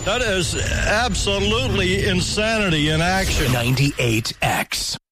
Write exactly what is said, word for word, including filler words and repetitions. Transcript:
That is absolutely insanity in action. ninety-eight X.